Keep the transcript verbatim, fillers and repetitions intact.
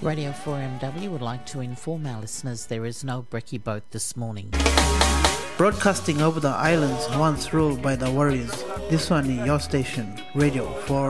Radio four M W would like to inform our listeners there is no brekkie boat this morning. Broadcasting over the islands once ruled by the warriors. This one is your station, Radio four